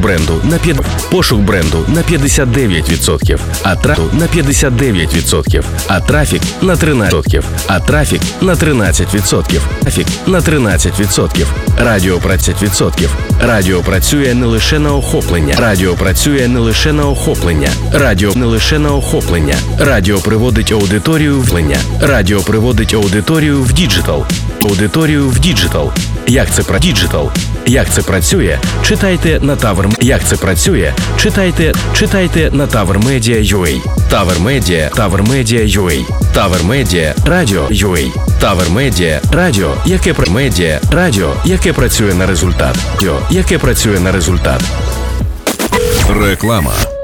пошук бренду на 59%, а на 59%, а трафік на 13%, а трафік на 13%, трафік на 13%, радіо 20%. Радіо працює не лише на охоплення. Радіо працює не лише на охоплення. Радіо не лише на охоплення. Радіо приводить аудиторію в лення. Радіо приводить аудиторію в діджитал. Аудиторію в діджитал. Як це про діджитал? Як це працює? Читайте на Тавер. Як це працює? Читайте на TaverMedia.ua. TaverMedia.ua. TaverMedia Radio.ua. TaverMedia Radio, яке працює на результат. Яке працює на результат. Реклама.